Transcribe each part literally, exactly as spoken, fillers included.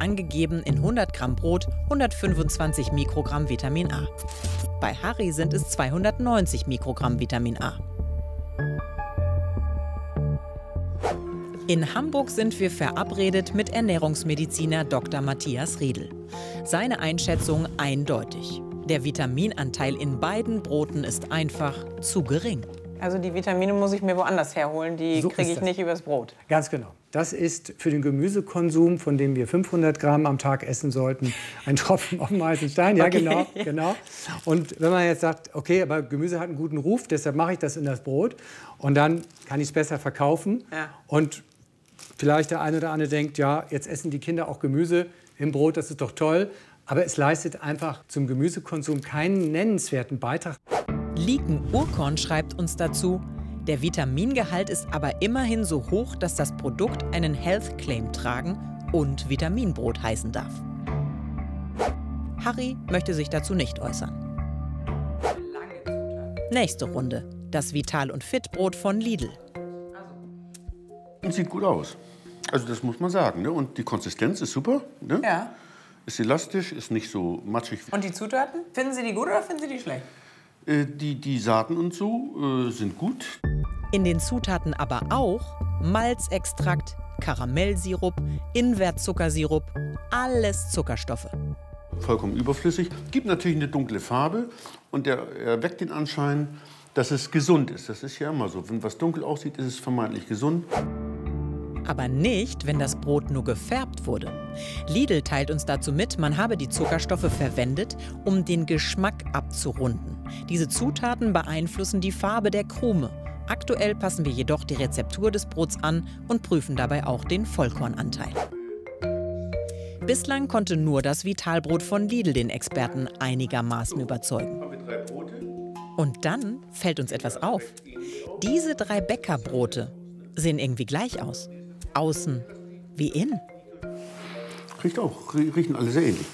angegeben in hundert Gramm Brot hundertfünfundzwanzig Mikrogramm Vitamin A. Bei Harry sind es zweihundertneunzig Mikrogramm Vitamin A. In Hamburg sind wir verabredet mit Ernährungsmediziner Doktor Matthias Riedel. Seine Einschätzung eindeutig. Der Vitaminanteil in beiden Broten ist einfach zu gering. Also die Vitamine muss ich mir woanders herholen, die So kriege ist ich das. nicht übers Brot. Ganz genau. Das ist für den Gemüsekonsum, von dem wir fünfhundert Gramm am Tag essen sollten, ein Tropfen auf den heißen Stein. Ja, Okay. genau, genau. Und wenn man jetzt sagt, okay, aber Gemüse hat einen guten Ruf, deshalb mache ich das in das Brot und dann kann ich es besser verkaufen. Ja. Und vielleicht der eine oder andere denkt, ja, jetzt essen die Kinder auch Gemüse im Brot, das ist doch toll. Aber es leistet einfach zum Gemüsekonsum keinen nennenswerten Beitrag. Liken Urkorn schreibt uns dazu, der Vitamingehalt ist aber immerhin so hoch, dass das Produkt einen Health Claim tragen und Vitaminbrot heißen darf. Harry möchte sich dazu nicht äußern. Nächste Runde, das Vital- und Fit-Brot von Lidl. Und sieht gut aus. Also das muss man sagen. Ne? Und die Konsistenz ist super. Ne? Ja. Ist elastisch, ist nicht so matschig. Und die Zutaten? Finden Sie die gut oder finden Sie die schlecht? Äh, die, die Saaten und so äh, sind gut. In den Zutaten aber auch Malzextrakt, Karamellsirup, Invertzuckersirup, alles Zuckerstoffe. Vollkommen überflüssig. Gibt natürlich eine dunkle Farbe und der erweckt den Anschein, dass es gesund ist. Das ist ja immer so. Wenn was dunkel aussieht, ist es vermeintlich gesund. Aber nicht, wenn das Brot nur gefärbt wurde. Lidl teilt uns dazu mit, man habe die Zuckerstoffe verwendet, um den Geschmack abzurunden. Diese Zutaten beeinflussen die Farbe der Krume. Aktuell passen wir jedoch die Rezeptur des Brots an und prüfen dabei auch den Vollkornanteil. Bislang konnte nur das Vitalbrot von Lidl den Experten einigermaßen überzeugen. Und dann fällt uns etwas auf. Diese drei Bäckerbrote sehen irgendwie gleich aus. Außen wie innen. Riecht auch, riechen alle sehr ähnlich.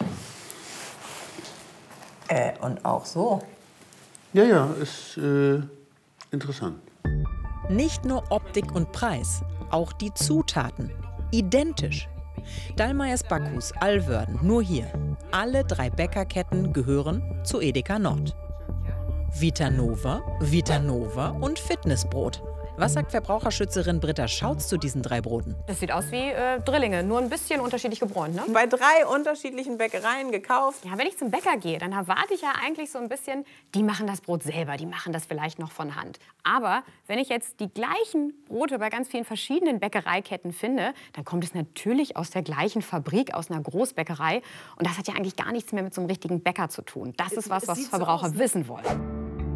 Äh, und auch so. Ja, ja, ist äh, interessant. Nicht nur Optik und Preis, auch die Zutaten. Identisch. Dallmayrs Backhus, Alwörden, nur hier. Alle drei Bäckerketten gehören zu Edeka Nord. Vitanova, Vitanova und Fitnessbrot. Was sagt Verbraucherschützerin Britta Schautz zu diesen drei Broten? Das sieht aus wie äh, Drillinge, nur ein bisschen unterschiedlich gebräunt, ne? Bei drei unterschiedlichen Bäckereien gekauft. Ja, wenn ich zum Bäcker gehe, dann erwarte ich ja eigentlich so ein bisschen, die machen das Brot selber, die machen das vielleicht noch von Hand. Aber wenn ich jetzt die gleichen Brote bei ganz vielen verschiedenen Bäckereiketten finde, dann kommt es natürlich aus der gleichen Fabrik, aus einer Großbäckerei. Und das hat ja eigentlich gar nichts mehr mit so einem richtigen Bäcker zu tun. Das ist was, was Verbraucher wissen wollen.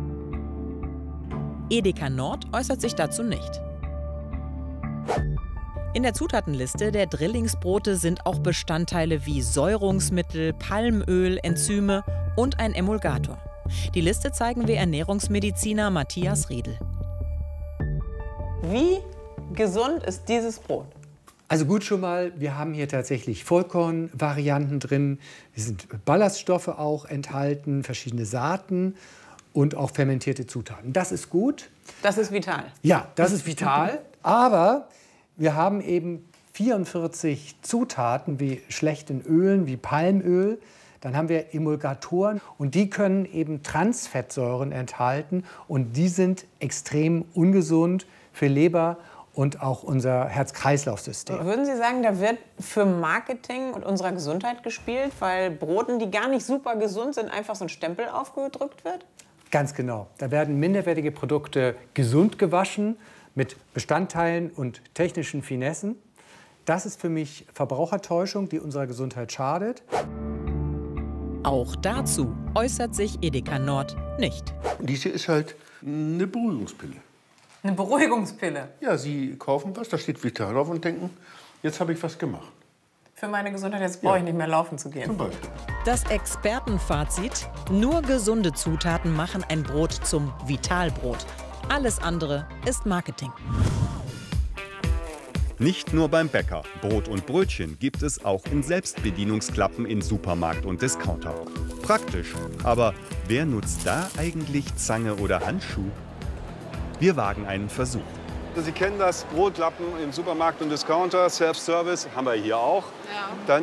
Edeka Nord äußert sich dazu nicht. In der Zutatenliste der Drillingsbrote sind auch Bestandteile wie Säurungsmittel, Palmöl, Enzyme und ein Emulgator. Die Liste zeigen wir Ernährungsmediziner Matthias Riedel. Wie gesund ist dieses Brot? Also gut schon mal, wir haben hier tatsächlich Vollkornvarianten drin. Es sind Ballaststoffe auch enthalten, verschiedene Saaten und auch fermentierte Zutaten. Das ist gut. Das ist vital. Ja, das ist vital. Aber wir haben eben vierundvierzig Zutaten wie schlechten Ölen, wie Palmöl. Dann haben wir Emulgatoren und die können eben Transfettsäuren enthalten. Und die sind extrem ungesund für Leber und auch unser Herz-Kreislauf-System. Würden Sie sagen, da wird für Marketing und unserer Gesundheit gespielt, weil Broten, die gar nicht super gesund sind, einfach so ein Stempel aufgedrückt wird? Ganz genau. Da werden minderwertige Produkte gesund gewaschen mit Bestandteilen und technischen Finessen. Das ist für mich Verbrauchertäuschung, die unserer Gesundheit schadet. Auch dazu äußert sich Edeka Nord nicht. Dies hier ist halt eine Beruhigungspille. Eine Beruhigungspille. Ja, Sie kaufen was, da steht Vital drauf und denken, jetzt habe ich was gemacht. Für meine Gesundheit, jetzt brauche ich nicht mehr laufen zu gehen. Zum Beispiel. Das Expertenfazit: Nur gesunde Zutaten machen ein Brot zum Vitalbrot. Alles andere ist Marketing. Nicht nur beim Bäcker. Brot und Brötchen gibt es auch in Selbstbedienungsklappen in Supermarkt und Discounter. Praktisch. Aber wer nutzt da eigentlich Zange oder Handschuh? Wir wagen einen Versuch. Sie kennen das, Brotlappen im Supermarkt und Discounter, Self-Service, haben wir hier auch. Ja. Dann